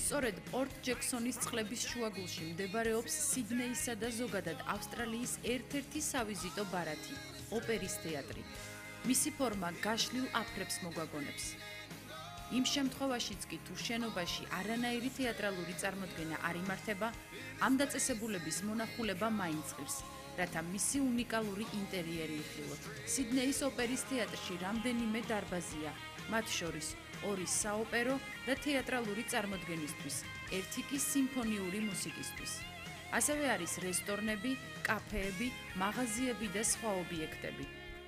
სწორედ პორტ ჯექსონის წყლების შუაგულში მდებარეობს სიდნეისა და ზოგადად ავსტრალიის ერთ-ერთი სავიზიტო ბარათი, ოპერის თეატრი. მისი ფორმა გაშლილ აფრებს მოგვაგონებს. იმ შემთხვევაშიც კი თუ შენობაში არანაირი თეატრალური წარმოდგენა არ იმართება, ამ დაწესებულების მონახულება მაინც ღირს, რათა მისი უნიკალური ინტერიერი იხილოთ. სიდნეის ოპერის თეატრში რამდენიმე დარბაზია, მათ შორის 2 საოპერო და თეატრალური წარმოდგენისთვის, 1 კი სიმფონიური მუსიკისთვის. ასევე არის რესტორნები, კაფეები, მაღაზიები და სხვა ობიექტები.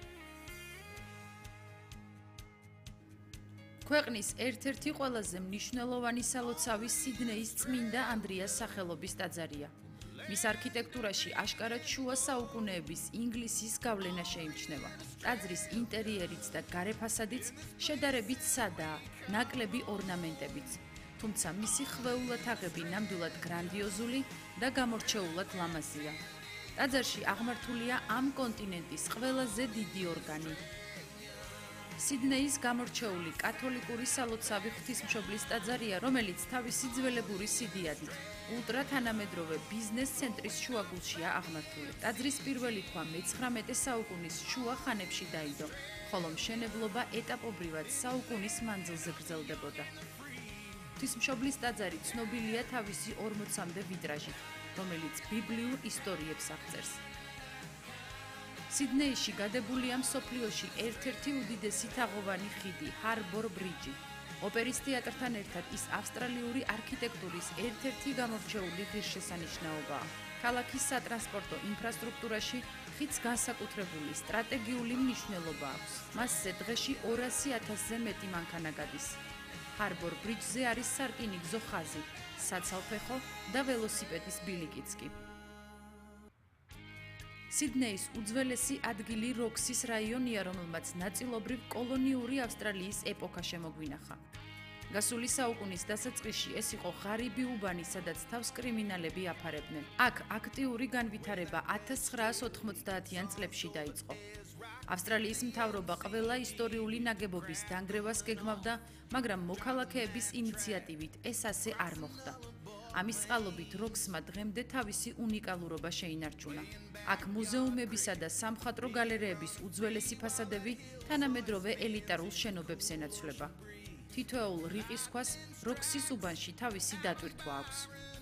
ქვეყნის ერთ-ერთი ყველაზე მნიშვნელოვანი სალოცავი სიდნეის წმინდა ანდრიას სახელობის ტაძარია. მის არქიტექტურაში აშკარად შუა საუკუნეების ინგლისის გავლენა შეიმჩნევა. ტაძრის ინტერიერიც და გარე ფასადიც შედარებით სადაა, ნაკლები ორნამენტებით, თუმცა მისი ხვეულად თაღები ნამდვილად გრანდიოზული და გამორჩეულად ლამაზია. ტაძარში აღმართულია ამ კონტინენტის ყველაზე დიდი ორგანი. სიდნეის გამორჩეული კათოლიკური სალოცავი ღვთისმშობლის ტაძარია, რომელიც თავისი ძველებური სიდიადით ულტრათანამედროვე ბიზნეს ცენტრის შუაგულშია აღმართული. ტაძრის პირველი ქვა მე-19 საუკუნის შუა ხანებში დაიდო, ხოლო მშენებლობა ეტაპობრივად საუკუნის მანძილზე გრძელდებოდა. ღვთისმშობლის ტაძარი ცნობილია თავისი 40-მდე ვიტრაჟით, რომელიც ბიბლიურ ისტორიებს აღწერს. სიდნეიში გადებულია მსოფლიოში ერთ-ერთი უდიდესი თაღოვანი ხიდი, ჰარბორ ბრიჯი. ოპერის თეატრთან ერთად ის ავსტრალიური არქიტექტურის ერთ-ერთი გამორჩეული ღირსშესანიშნაობაა. ქალაქის სატრანსპორტო ინფრასტრუქტურაში ხიდს განსაკუთრებული სტრატეგიული მნიშვნელობა აქვს. მასზე დღეში 200,000-ზე მეტი მანქანა გადის. ჰარბორ ბრიჯზე არის სარკინიგზო ხაზი, საცალფეხო და ველოსიპედის ბილიკიც კი. სიდნეის უძველესი ადგილი როქსის რაიონია, რომელმაც ნაწილობრივ კოლონიური ავსტრალიის ეპოქა შემოგვინახა. გასული საუკუნის დასაწყისში ეს იყო ღარიბი უბანი, სადაც თავს კრიმინალები აფარებდნენ. აქ აქტიური განვითარება 1990-იან წლებში დაიწყო. ავსტრალიის მთავრობა ყველა ისტორიული ნაგებობის დანგრევას გეგმავდა, მაგრამ მოქალაქეების ინიციატივით ეს ასე არ მოხდა. ამის წყალობით როქსმა დღემდე თავისი უნიკალურობა შეინარჩუნა. აქ მუზეუმებისა და სამხატვრო გალერეების უძველესი ფასადები თანამედროვე ელიტარულ შენობებს ენაცვლება. თითოეულ რიყის ქვას როქსის უბანში თავისი დატვირთვა აქვს.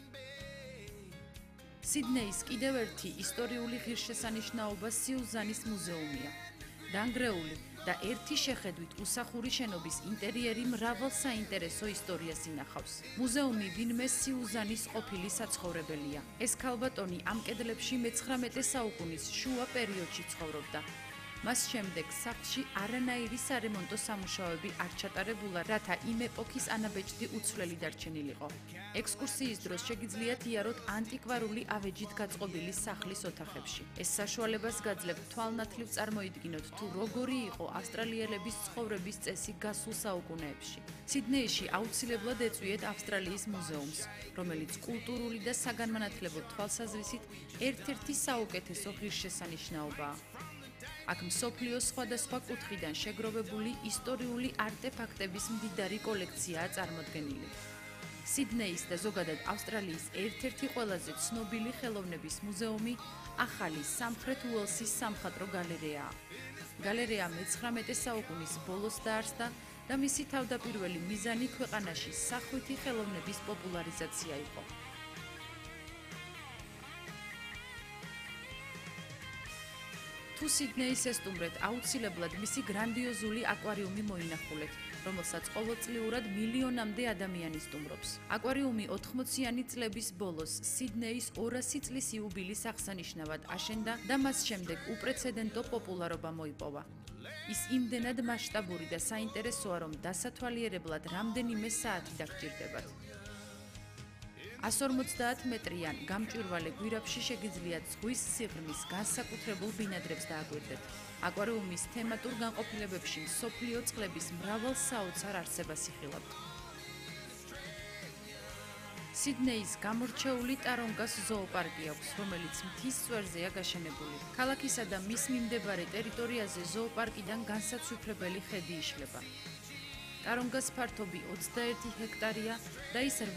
სიდნეის კიდევ ერთი ისტორიული ღირსშესანიშნაობა სიუზანის მუზეუმია. დანგრეული და ერთი შეხედვით უსახური შენობის ინტერიერი მრავალ საინტერესო ისტორიას ინახავს. მუზეუმი ვინმე სიუზანის ყოფილი საცხოვრებელია. ეს ქალბატონი ამ კედლებში მე-19 საუკუნის შუა პერიოდში ცხოვრობდა. მას შემდეგ სახლში არანაირი სარემონტო სამუშაოები არ ჩატარებულა, რათა იმ ეპოქის ანაბეჭდი უცვლელი დარჩენილიყო. ექსკურსიის დროს შეგიძლიათ იაროთ ანტიკვარული ავეჯით გაწყობილი სახლის ოთახებში. ეს საშუალებას გაძლევთ თვალნათლივ წარმოიდგინოთ, თუ როგორი იყო ავსტრალიელების ცხოვრების წესი გასულ საუკუნეებში. სიდნეიში აუცილებლად ეწვიეთ ავსტრალიის მუზეუმს, რომელიც კულტურული და საგანმანათლებლო თვალსაზრისით ერთ-ერთი საუკეთესო ღირსშესანიშნაობაა. აქ მსოფლიოს სხვადასხვა კუთხიდან შეგროვებული ისტორიული არტეფაქტების მდიდარი კოლექციაა წარმოდგენილი. სიდნეის და ზოგადად ავსტრალიის ერთ-ერთი ყველაზე ცნობილი ხელოვნების მუზეუმი ახალი სამხრეთ უელსის სამხატვრო გალერეაა. გალერეა მე-19 საუკუნის ბოლოს დაარსდა და მისი თავდაპირველი მიზანი ქვეყანაში სახვითი ხელოვნების პოპულარიზაცია იყო. თუ სიდნეის ესტუმრეთ, აუცილებლად მისი გრანდიოზული აკვარიუმი მოინახულეთ, რომელსაც ყოველწლიურად მილიონამდე ადამიანი სტუმრობს. აკვარიუმი 80-იანი წლების ბოლოს სიდნეის 200 წლის იუბილის აღსანიშნავად აშენდა და მას შემდეგ უპრეცედენტო პოპულარობა მოიპოვა. ის იმდენად მასშტაბური და საინტერესოა, რომ დასათვალიერებლად რამდენიმე საათი დაგჭირდებათ. 150 მეტრიან გამჭვირვალე გვირაბში შეგიძლიათ ზღვის სიღრმის განსაკუთრებულ ბინადრებს დააკვირდეთ. აკვარიუმის თემატურ განყოფილებებში მსოფლიო წყლების მრავალ საოცარ არსებას იხილავთ. სიდნეის გამორჩეული ტარონგას ზოოპარკი აქვს, რომელიც მთის წვერზეა გაშენებული. ქალაქისა და მის მიმდებარე ტერიტორიაზე ზოოპარკიდან განსაცვიფრებელი ხედი იშლება. ტარონგას ფართობი 21 ჰექტარია და ის